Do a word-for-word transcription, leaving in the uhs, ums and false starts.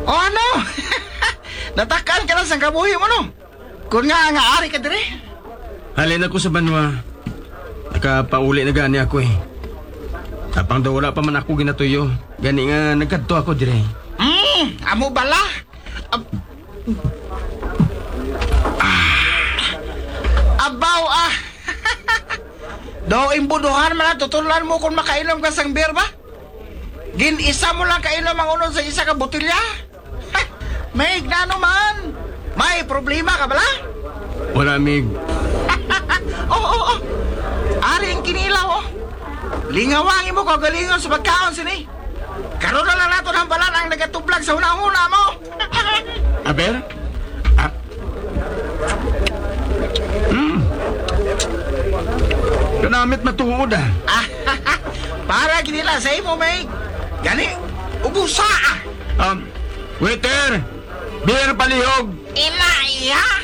O ano? Natakan ka lang sa kabuhi mo, no? Kung nga nga ari ka dire. Halin ako sa banwa. Nakapauli na gani ako eh. Tapang daw wala pa man ako ginatuyo. Gani nga nagkadto ako dire. Hmm, amo bala. Ab- ah. Abaw ah. Do imbuduhan man tutulan mo kung makainom ka sang beer ba? Gin isa mo lang kainom ang unon sa isa ka botilya. May gnano man. May problema ka bala? Wala, mig. Oo, oo, oo. Ari ang kinilaw, oh. Lingawangin mo kagalingon sa pagkaon sini. Karoon na lang nato ng balan ang nagatublag sa unang-una mo. Aber? Ah. Hmm. Kanamit matuod ah. Ah, para ginila sa imo, may. Gani, ubusa ah. Um, waiter! Beer palihog! Ina, iya.